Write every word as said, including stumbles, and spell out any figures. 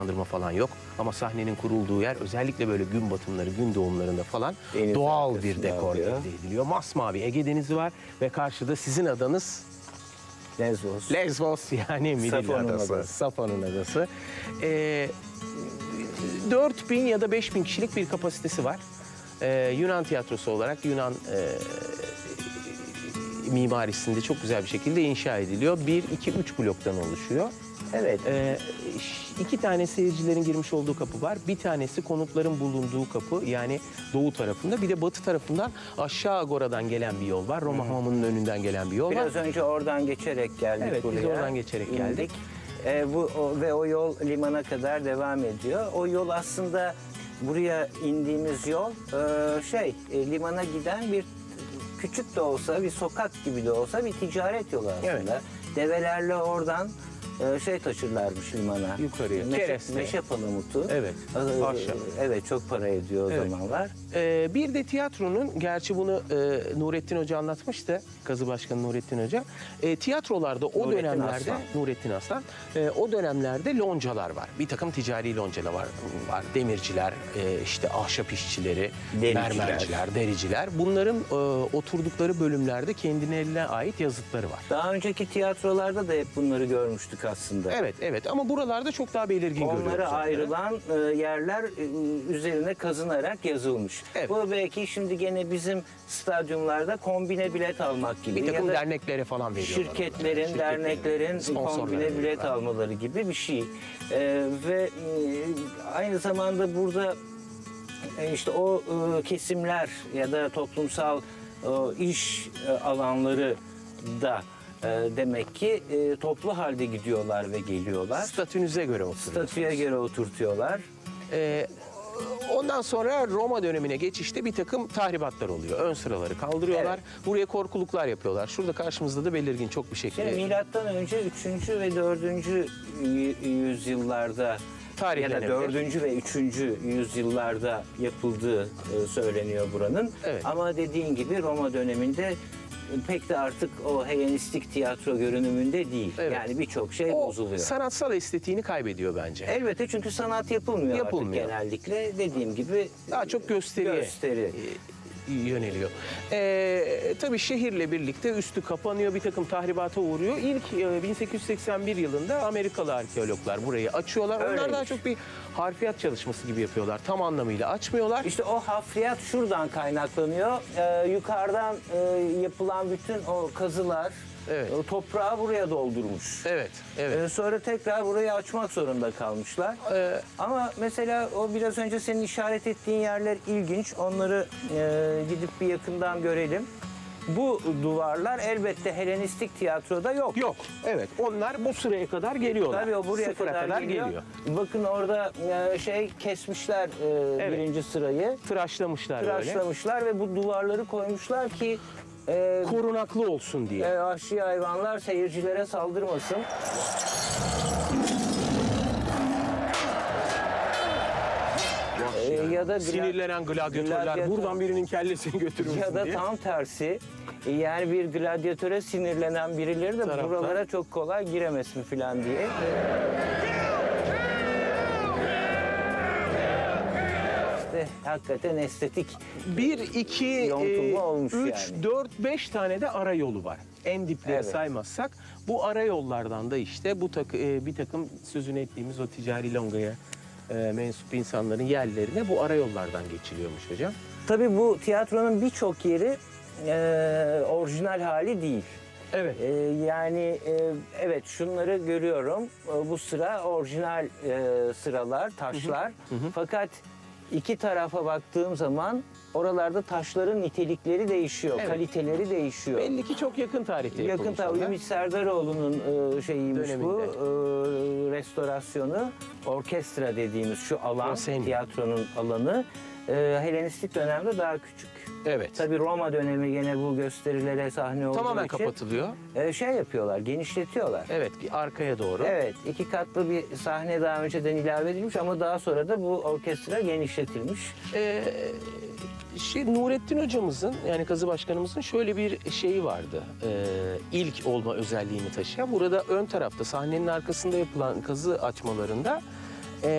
falan yok. Ama sahnenin kurulduğu yer özellikle böyle gün batımları, gün doğumlarında falan deniz doğal bir dekor elde ediliyor. Masmavi Ege Denizi var ve karşıda sizin adanız Lesbos. Lesbos yani Midilli Adası. Safon'un adası. Ee, dört bin ya da beş bin kişilik bir kapasitesi var. Ee, Yunan tiyatrosu olarak Yunan e, mimarisinde çok güzel bir şekilde inşa ediliyor. Bir, iki, üç bloktan oluşuyor. Evet. Ee, iki tane seyircilerin girmiş olduğu kapı var. Bir tanesi konukların bulunduğu kapı, yani doğu tarafında. Bir de batı tarafından aşağı Agora'dan gelen bir yol var. Roma Hamamı'nın önünden gelen bir yol Biraz var. önce oradan geçerek geldik Evet, buraya. biz oradan geçerek İndik. geldik. Ee, bu o, ve o yol limana kadar devam ediyor. O yol aslında buraya indiğimiz yol e, şey e, limana giden bir küçük de olsa, bir sokak gibi de olsa bir ticaret yolu aslında. Evet. Develerle oradan e, şey taşırlarmış limana. Yukarıya. Meşe, Kereste. meşe palamutu. Evet. Ee, Ahşap. Evet, çok para ediyor o Evet. zamanlar. Ee, bir de tiyatronun, gerçi bunu e, Nurettin Hoca anlatmıştı, Kazı Başkanı Nurettin Hoca. E, tiyatrolarda o Nurettin dönemlerde, Aslan. Nurettin Aslan, e, o dönemlerde loncalar var. Bir takım ticari loncalar var. var. Demirciler, e, işte ahşap işçileri, Dericiler. mermerciler, dericiler. Bunların e, oturdukları bölümlerde kendine ait yazıtları var. Daha önceki tiyatrolarda da hep bunları görmüştük aslında. Evet, evet ama buralarda çok daha belirgin görüyoruz. Onlara onları. ayrılan e, yerler e, üzerine kazınarak yazılmış. Evet. Bu belki şimdi gene bizim stadyumlarda kombine bilet almak gibi. Bir takım ya da derneklere falan veriyorlar. şirketlerin, Şirketlerin, derneklerin sponsorlara kombine bilet veriyorlar. almaları gibi bir şey. E, ve e, aynı zamanda burada e, işte o e, kesimler ya da toplumsal e, iş e, alanları da e, demek ki e, toplu halde gidiyorlar ve geliyorlar. Statünüze göre oturuyor. Statüye göre oturtuyorlar. Ee, ondan sonra Roma dönemine geçişte bir takım tahribatlar oluyor. Ön sıraları kaldırıyorlar. Evet. Buraya korkuluklar yapıyorlar. Şurada karşımızda da belirgin çok bir şekilde. Şimdi milattan önce üçüncü ve dördüncü yüzyıllarda ya da Tarihlenebilir. dördüncü ve üçüncü yüzyıllarda yapıldığı e, söyleniyor buranın. Evet. Ama dediğin gibi Roma döneminde pek de artık o Helenistik tiyatro görünümünde değil. Evet. Yani birçok şey O bozuluyor. sanatsal estetiğini kaybediyor bence. Elbette, çünkü sanat yapılmıyor, Yapılmıyor. artık genellikle. Dediğim gibi Daha çok gösteriye gösteri. e, yöneliyor. Ee, tabii şehirle birlikte üstü kapanıyor, bir takım tahribata uğruyor. İlk e, bin sekiz yüz seksen bir yılında Amerikalı arkeologlar burayı açıyorlar. Onlar Öyleymiş. daha çok bir harfiyat çalışması gibi yapıyorlar. Tam anlamıyla açmıyorlar. İşte o hafriyat şuradan kaynaklanıyor. Ee, yukarıdan e, yapılan bütün o kazılar Evet. o toprağı buraya doldurmuş. Evet, evet. Ee, sonra tekrar burayı açmak zorunda kalmışlar. Ee, Ama mesela o biraz önce senin işaret ettiğin yerler ilginç. Onları e, gidip bir yakından görelim. Bu duvarlar elbette Helenistik tiyatroda yok. Yok, evet. Onlar bu sıraya kadar geliyorlar. Tabii o buraya Sıfıra kadar, kadar geliyor. geliyor. Bakın orada e, şey kesmişler e, Evet. birinci sırayı. Tıraşlamışlar böyle. Tıraşlamışlar ve bu duvarları koymuşlar ki e, Korunaklı olsun diye. e, vahşi hayvanlar seyircilere saldırmasın. E, ya da gla- Sinirlenen gladyatörler gladyatör- buradan birinin kellesini götürür ya da diye. tam tersi. e, Yani bir gladyatöre sinirlenen birileri de Taraftar. buralara çok kolay giremesin falan diye. İşte hakikaten estetik. Bir, iki, Yontulma e, olmuş üç, yani. dört, beş tane de ara yolu var. En dipleri Evet. saymazsak bu ara yollardan da işte bu tak, e, bir takım sözünü ettiğimiz o ticari longaya e, mensup insanların yerlerine bu ara yollardan geçiliyormuş hocam. Tabii bu tiyatronun birçok yeri e, orijinal hali değil. Evet. E, yani e, evet, şunları görüyorum. E, bu sıra orijinal e, sıralar, taşlar. Fakat iki tarafa baktığım zaman oralarda taşların nitelikleri değişiyor, Evet. kaliteleri değişiyor. Belli ki çok yakın tarihte Yakın yapılmış tabii onlar. Ümit Serdaroğlu'nun e, şeyiymiş bu, Döneminde. e, restorasyonu, orkestra dediğimiz şu alan, Proscenium. tiyatronun alanı e, Helenistik dönemde daha küçük. Evet. Tabii Roma dönemi gene bu gösterilere sahne olduğu Tamamen için kapatılıyor. e, şey yapıyorlar, genişletiyorlar. Evet, bir arkaya doğru. Evet, iki katlı bir sahne daha önceden ilave edilmiş ama daha sonra da bu orkestra genişletilmiş. Ee, şey, Nurettin hocamızın, yani Kazı Başkanımızın şöyle bir şeyi vardı. Ee, ilk olma özelliğini taşıyan. Burada ön tarafta sahnenin arkasında yapılan kazı açmalarında